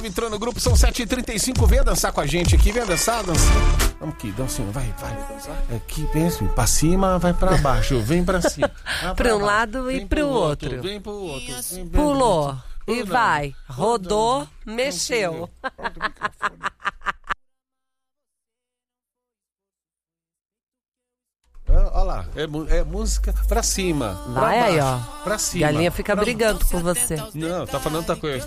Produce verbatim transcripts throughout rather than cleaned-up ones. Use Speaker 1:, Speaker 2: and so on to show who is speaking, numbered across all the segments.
Speaker 1: Entrou no grupo, são sete e trinta e cinco, venha dançar com a gente aqui, venha dançar, dançar. Vamos aqui, dancinha, vai, vai. Aqui, vem assim, pra cima, vai pra baixo, vem pra cima. Pra,
Speaker 2: pra um
Speaker 1: baixo,
Speaker 2: lado e pro outro. outro.
Speaker 1: Vem pro outro. Vem,
Speaker 2: Pulou vem, e vai, rodou, rodou mexeu.
Speaker 1: Olha lá, é, é música pra cima.
Speaker 2: Vai
Speaker 1: pra
Speaker 2: aí,
Speaker 1: baixo,
Speaker 2: ó.
Speaker 1: Pra cima.
Speaker 2: Galinha fica
Speaker 1: pra...
Speaker 2: brigando com você.
Speaker 1: Não, tá falando outra coisa.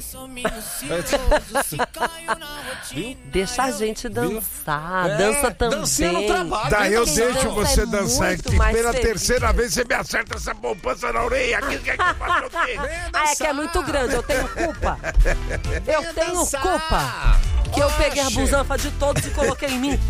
Speaker 2: Deixa a gente dançar. É, dança também.
Speaker 1: Dancinha no trabalho.
Speaker 3: Daí eu
Speaker 1: Quem
Speaker 3: deixo você
Speaker 2: é
Speaker 3: dançar. Que pela feliz. terceira vez você me acerta essa poupança na orelha. Aqui que é que eu faço o quê?
Speaker 2: Ah, é que é muito grande. Eu tenho culpa. Eu
Speaker 1: Venha
Speaker 2: tenho
Speaker 1: dançar.
Speaker 2: culpa. Que eu
Speaker 1: Oxe.
Speaker 2: peguei a busanfa de todos e coloquei em mim.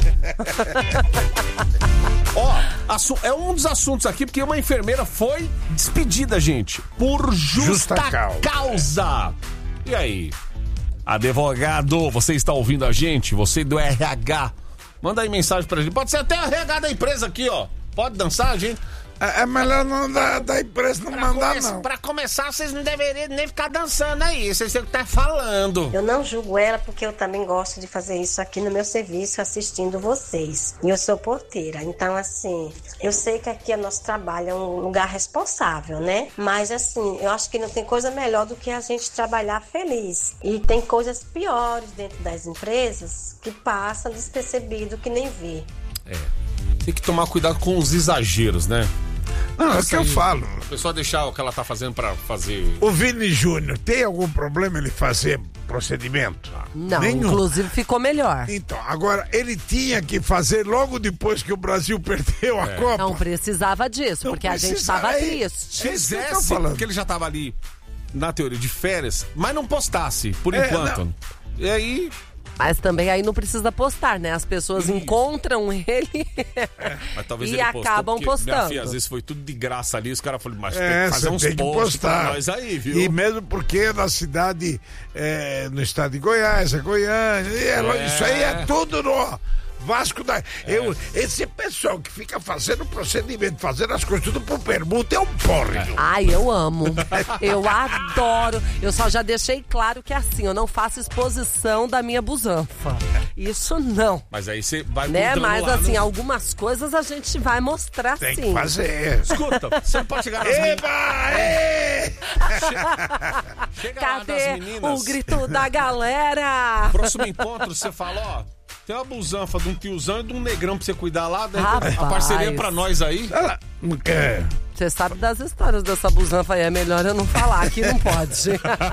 Speaker 1: Ó, é um dos assuntos aqui, porque uma enfermeira foi despedida, gente, por justa, justa causa. causa. E aí? Advogado, você está ouvindo a gente? Você do R H. Manda aí mensagem pra gente. Pode ser até o R H da empresa aqui, ó. Pode dançar, gente?
Speaker 3: É, é melhor não da, da empresa não pra mandar, come- não.
Speaker 1: Pra começar, vocês não deveriam nem ficar dançando aí. Vocês têm que estar falando.
Speaker 4: Eu não julgo ela porque eu também gosto de fazer isso aqui no meu serviço, assistindo vocês. E eu sou porteira. Então, assim, eu sei que aqui o nosso trabalho é um lugar responsável, né? Mas, assim, eu acho que não tem coisa melhor do que a gente trabalhar feliz. E tem coisas piores dentro das empresas que passam despercebido, que nem vê.
Speaker 1: É. Tem que tomar cuidado com os exageros, né?
Speaker 3: Não, é o que eu falo.
Speaker 1: A pessoa deixar o que ela tá fazendo pra fazer...
Speaker 3: O Vini Júnior, tem algum problema ele fazer procedimento?
Speaker 2: Não,
Speaker 3: Nenhum.
Speaker 2: Inclusive ficou melhor.
Speaker 3: Então, agora, ele tinha que fazer logo depois que o Brasil perdeu a é. Copa.
Speaker 2: Não precisava disso,
Speaker 3: Não
Speaker 2: porque
Speaker 3: precisa,
Speaker 2: a gente tava
Speaker 3: é,
Speaker 2: triste.
Speaker 1: Fizesse, porque ele já tava ali, na teoria, de férias, mas não postasse, por é, enquanto. Não. E aí...
Speaker 2: Mas também aí não precisa postar, né? As pessoas Isso. encontram ele
Speaker 1: é, mas talvez
Speaker 2: e
Speaker 1: ele
Speaker 2: acabam
Speaker 1: postou,
Speaker 2: postando.
Speaker 1: Minha filha, às vezes foi tudo de graça ali, os caras falaram, mas
Speaker 3: é,
Speaker 1: tem que fazer uns
Speaker 3: tem que
Speaker 1: posts
Speaker 3: postar.
Speaker 1: pra nós aí, viu?
Speaker 3: E mesmo porque na cidade, é, no estado de Goiás, é Goiânia, é. isso aí é tudo no... Vasco da... É. Eu, esse pessoal que fica fazendo procedimento, fazendo as coisas tudo por permuta é um porre. É.
Speaker 2: Ai, eu amo. Eu adoro. Eu só já deixei claro que é assim, eu não faço exposição da minha busanfa. Isso não.
Speaker 1: Mas aí você vai
Speaker 2: né? Mas
Speaker 1: lá,
Speaker 2: assim,
Speaker 1: né?
Speaker 2: algumas coisas a gente vai mostrar
Speaker 3: Tem
Speaker 2: sim.
Speaker 3: Tem que fazer.
Speaker 1: Escuta, você não pode chegar nas meninas. Chega
Speaker 2: Cadê
Speaker 1: lá nas meninas.
Speaker 2: o grito da galera?
Speaker 1: Próximo encontro, você fala, ó... Tem uma busanfa de um tiozão e de um negrão pra você cuidar lá.
Speaker 2: Rapaz.
Speaker 1: A parceria pra nós aí.
Speaker 3: Ela não quer.
Speaker 2: Você sabe das histórias dessa busanfa aí. É melhor eu não falar, aqui não pode.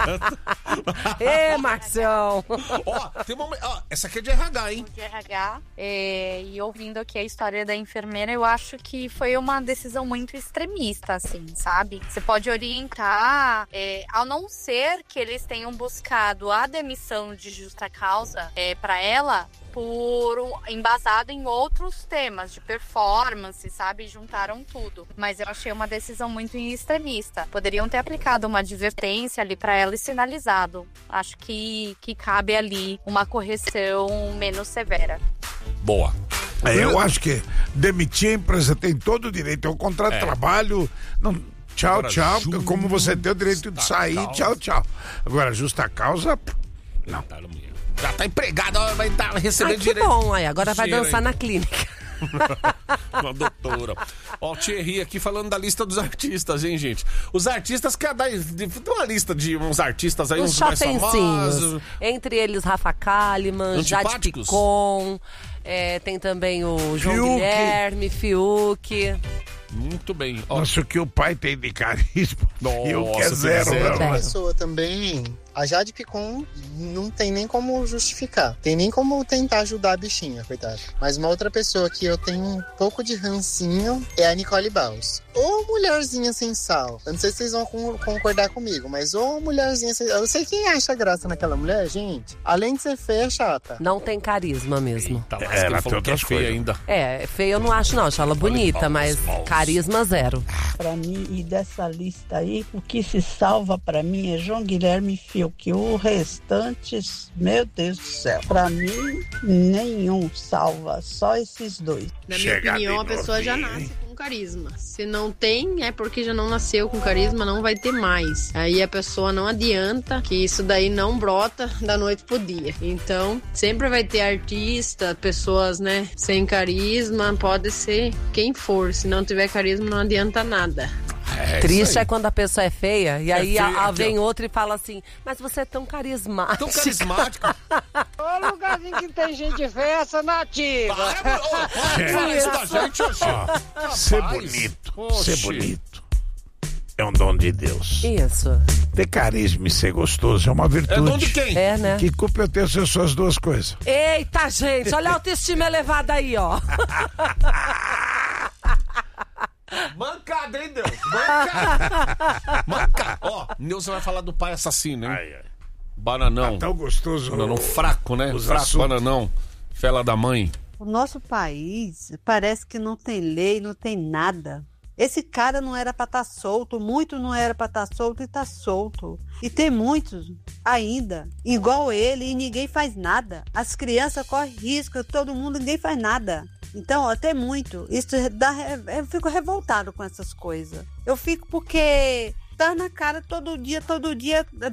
Speaker 2: Ê, Marcião.
Speaker 1: Ó, tem uma... ó, essa aqui é de R H, hein?
Speaker 5: De R H. É, e ouvindo aqui a história da enfermeira, eu acho que foi uma decisão muito extremista, assim, sabe? Você pode orientar, é, ao não ser que eles tenham buscado a demissão de justa causa é, pra ela... por embasado em outros temas de performance, sabe? Juntaram tudo. Mas eu achei uma decisão muito extremista. Poderiam ter aplicado uma advertência ali pra ela e sinalizado. Acho que, que cabe ali uma correção menos severa.
Speaker 1: Boa.
Speaker 3: É, eu acho que demitir a empresa tem todo o direito. É um contrato é. de trabalho... Não... Tchau, Agora, tchau. Como você tem o direito de sair, causa. tchau, tchau. Agora, justa causa... Não.
Speaker 1: Já tá empregado, vai estar recebendo
Speaker 2: Ai, que
Speaker 1: direito.
Speaker 2: bom, aí agora vai dançar aí na clínica.
Speaker 1: Uma doutora. Ó, o Thierry aqui falando da lista dos artistas, hein, gente? Os artistas, cada uma lista de uns artistas aí,
Speaker 2: os
Speaker 1: uns mais famosos.
Speaker 2: Entre eles, Rafa Kalimann, Jade Picon, é, tem também o João Fiuk. Guilherme, Fiuk.
Speaker 1: Muito bem. Ó.
Speaker 3: Nossa, o que o pai tem de carisma.
Speaker 1: Nossa,
Speaker 3: e o que é zero.
Speaker 6: A pessoa também... A Jade Picon não tem nem como justificar. Tem nem como tentar ajudar a bichinha, coitada. Mas uma outra pessoa que eu tenho um pouco de rancinho é a Nicole Baus. Ô mulherzinha sem sal. Eu não sei se vocês vão concordar comigo, mas ô mulherzinha sem sal. Eu sei quem acha graça naquela mulher, gente. Além de ser feia, é chata.
Speaker 2: Não tem carisma mesmo.
Speaker 1: Eita, mas é, ela falou que é feia ainda.
Speaker 2: É, feia eu não acho não. Acho ela bonita, mas carisma zero.
Speaker 7: Pra mim, e dessa lista aí, o que se salva pra mim é João Guilherme Fiuk. Que o restante, meu Deus do céu, pra mim nenhum salva, só esses dois.
Speaker 8: Na minha opinião, a pessoa já nasce com com carisma. Se não tem, é porque já não nasceu com carisma, não vai ter mais. Aí a pessoa não adianta, que isso daí não brota da noite pro dia. Então, sempre vai ter artista, pessoas, né, sem carisma, pode ser quem for. Se não tiver carisma, não adianta nada.
Speaker 2: É, triste é quando a pessoa é feia e
Speaker 1: é
Speaker 2: aí
Speaker 1: feia,
Speaker 2: a, a vem
Speaker 1: ó.
Speaker 2: outra e fala assim, mas você é tão carismático.
Speaker 1: Tão carismático.
Speaker 9: Ô, lugarzinho que tem gente feia, essa nativa.
Speaker 1: Para, oh, para, para isso da gente, oxe.
Speaker 3: Ó, ser bonito,
Speaker 1: Oxe.
Speaker 3: ser bonito é um dom de Deus.
Speaker 2: Isso.
Speaker 3: Ter carisma e ser gostoso é uma virtude.
Speaker 1: É dom de quem?
Speaker 2: É, né?
Speaker 3: Que culpa eu tenho se eu sou as duas coisas?
Speaker 2: Eita, gente, olha a autoestima elevada aí, ó.
Speaker 1: Mancada, hein, Deus? Mancada. Mancada. Ó, Nilson vai falar do pai assassino, hein?
Speaker 3: Ai, ai.
Speaker 1: Bananão.
Speaker 3: Tá tão gostoso.
Speaker 1: Bananão
Speaker 3: o-
Speaker 1: fraco, né?
Speaker 3: os
Speaker 1: Fraco,
Speaker 3: assuntos.
Speaker 1: bananão. Fela da mãe.
Speaker 7: O nosso país parece que não tem lei, não tem nada. Esse cara não era pra estar solto, muito não era pra estar solto e tá solto. E tem muitos ainda, igual ele, e ninguém faz nada. As crianças correm risco, todo mundo, ninguém faz nada. Então, ó, tem muito. Isso dá, eu fico revoltado com essas coisas. Eu fico porque tá na cara todo dia, todo dia.